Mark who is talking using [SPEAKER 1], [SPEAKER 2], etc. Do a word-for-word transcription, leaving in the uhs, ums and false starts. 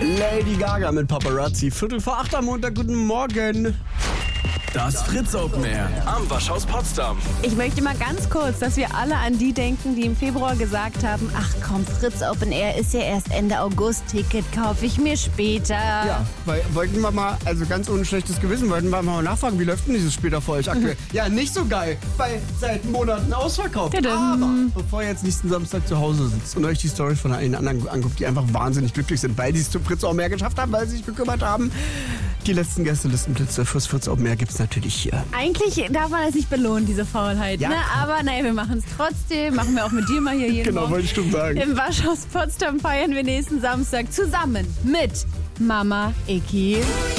[SPEAKER 1] Lady Gaga mit Paparazzi. Viertel vor acht am Montag. Guten Morgen.
[SPEAKER 2] Das Fritz Open Air am Waschhaus Potsdam.
[SPEAKER 3] Ich möchte mal ganz kurz, dass wir alle an die denken, die im Februar gesagt haben, ach komm, Fritz Open Air ist ja erst Ende August, Ticket kaufe ich mir später.
[SPEAKER 1] Ja, weil, wollten wir mal, also ganz ohne schlechtes Gewissen, wollten wir mal nachfragen, wie läuft denn dieses später für euch aktuell? Ja, nicht so geil, weil seit Monaten ausverkauft.
[SPEAKER 3] Tadam.
[SPEAKER 1] Aber bevor ihr jetzt nächsten Samstag zu Hause sitzt und euch die Story von allen anderen anguckt, die einfach wahnsinnig glücklich sind, weil sie es zum Fritz Open Air geschafft haben, weil sie sich gekümmert haben. Die letzten Gästelistenplätze fürs Fritz Open Air gibt es natürlich hier.
[SPEAKER 3] Eigentlich darf man das nicht belohnen, diese Faulheit.
[SPEAKER 1] Ja.
[SPEAKER 3] Ne? Aber naja, wir machen es trotzdem. Machen wir auch mit dir mal hier jeden
[SPEAKER 1] Genau,
[SPEAKER 3] Morgen.
[SPEAKER 1] wollte ich schon sagen.
[SPEAKER 3] Im Waschhaus Potsdam feiern wir nächsten Samstag zusammen mit Mama Icky.